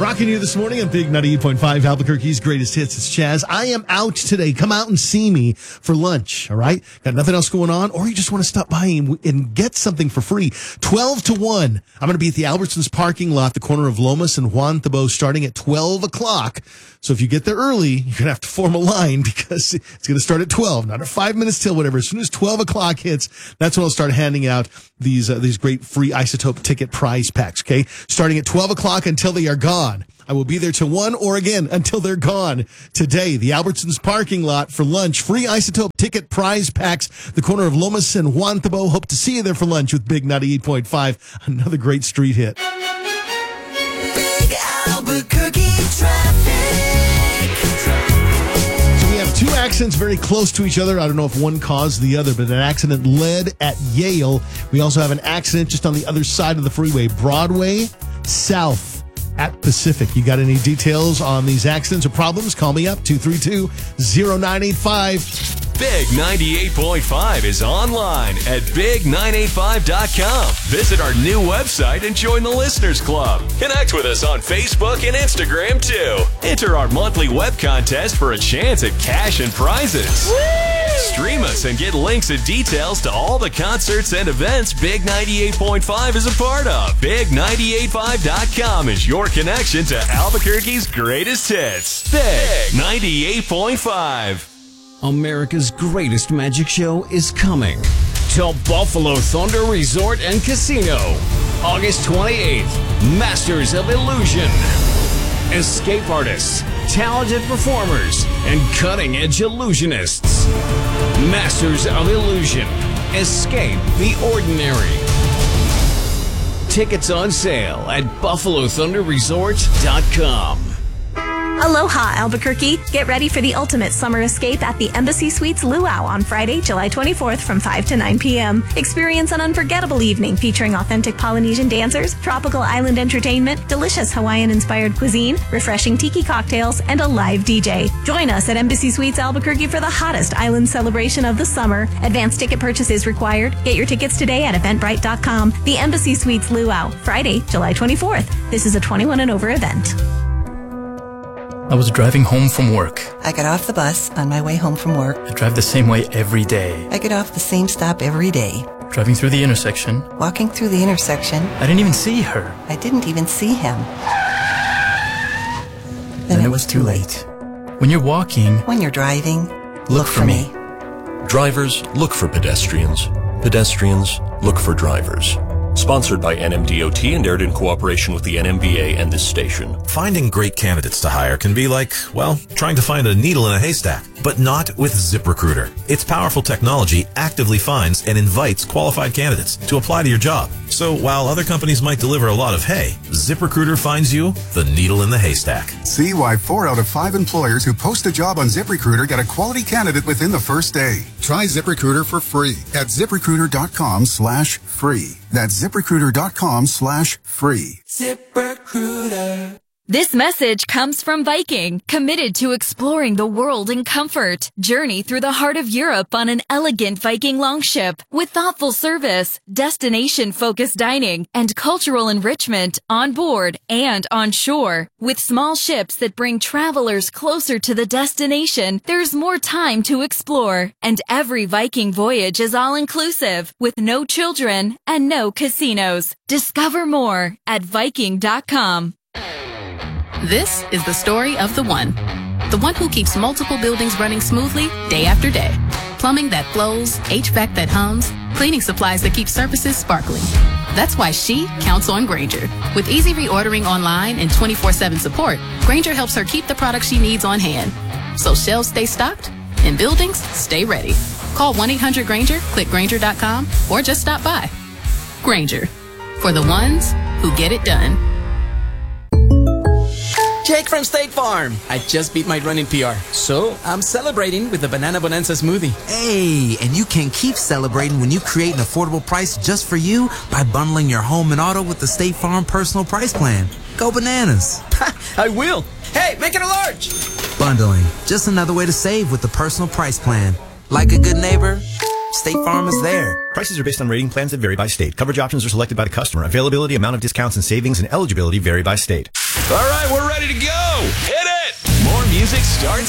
Rocking you this morning on Big 98.5, Albuquerque's greatest hits. It's Chaz. I am out today. Come out and see me for lunch, all right? Got nothing else going on, or you just want to stop by and get something for free. 12 to 1. I'm going to be at the Albertsons parking lot, the corner of Lomas and Juan Tabo, starting at 12 o'clock. So if you get there early, you're going to have to form a line because it's going to start at 12, not at 5 minutes till whatever. As soon as 12 o'clock hits, that's when I'll start handing out these great free Isotope ticket prize packs, okay? Starting at 12 o'clock until they are gone. I will be there till 1 or again until they're gone. Today, the Albertsons parking lot for lunch. Free Isotope ticket prize packs. The corner of Lomas and Juan Tabo. Hope to see you there for lunch with Big 98.5. Another great street hit. Big Albuquerque traffic. So we have two accidents very close to each other. I don't know if one caused the other, but an accident led at Yale. We also have an accident just on the other side of the freeway. Broadway South at Pacific. You got any details on these accidents or problems? Call me up, 232-0985. Big 98.5 is online at big985.com. Visit our new website and join the Listeners Club. Connect with us on Facebook and Instagram, too. Enter our monthly web contest for a chance at cash and prizes. Woo! Stream us and get links and details to all the concerts and events Big 98.5 is a part of. Big985.com is your connection to Albuquerque's greatest hits. Big 98.5. America's greatest magic show is coming to Buffalo Thunder Resort and Casino. August 28th, Masters of Illusion. Escape artists, talented performers, and cutting-edge illusionists. Masters of Illusion. Escape the ordinary. Tickets on sale at BuffaloThunderResort.com. Aloha, Albuquerque. Get ready for the ultimate summer escape at the Embassy Suites Luau on Friday, July 24th from 5 to 9 p.m. Experience an unforgettable evening featuring authentic Polynesian dancers, tropical island entertainment, delicious Hawaiian-inspired cuisine, refreshing tiki cocktails, and a live DJ. Join us at Embassy Suites Albuquerque for the hottest island celebration of the summer. Advanced ticket purchase is required. Get your tickets today at Eventbrite.com. The Embassy Suites Luau, Friday, July 24th. This is a 21 and over event. I was driving home from work. I got off the bus on my way home from work. I drive the same way every day. I get off the same stop every day. Driving through the intersection. Walking through the intersection. I didn't even see her. I didn't even see him. Then it was too late. When you're walking... When you're driving, look for me. Drivers, look for pedestrians. Pedestrians, look for drivers. Sponsored by NMDOT and aired in cooperation with the NMBA and this station. Finding great candidates to hire can be like, well, trying to find a needle in a haystack. But not with ZipRecruiter. Its powerful technology actively finds and invites qualified candidates to apply to your job. So while other companies might deliver a lot of hay, ZipRecruiter finds you the needle in the haystack. See why 4 out of 5 employers who post a job on ZipRecruiter get a quality candidate within the first day. Try ZipRecruiter for free at ZipRecruiter.com/free. That's ZipRecruiter.com/free. ZipRecruiter. This message comes from Viking, committed to exploring the world in comfort. Journey through the heart of Europe on an elegant Viking longship with thoughtful service, destination-focused dining, and cultural enrichment on board and on shore. With small ships that bring travelers closer to the destination, there's more time to explore. And every Viking voyage is all-inclusive, with no children and no casinos. Discover more at Viking.com. This is the story of the one who keeps multiple buildings running smoothly day after day. Plumbing that flows, HVAC that hums, cleaning supplies that keep surfaces sparkling. That's why she counts on Grainger. With easy reordering online and 24/7 support, Grainger helps her keep the products she needs on hand. So shelves stay stocked and buildings stay ready. Call 1-800-GRAINGER, click Grainger.com, or just stop by. Grainger, for the ones who get it done. Jake from State Farm. I just beat my running PR, so I'm celebrating with the Banana Bonanza smoothie. Hey, and you can keep celebrating when you create an affordable price just for you by bundling your home and auto with the State Farm Personal Price Plan. Go bananas. I will. Hey, make it a large. Bundling, just another way to save with the Personal Price Plan. Like a good neighbor, State Farm is there. Prices are based on rating plans that vary by state. Coverage options are selected by the customer. Availability, amount of discounts and savings, and eligibility vary by state. All right, we're ready to go. Hit it. More music starts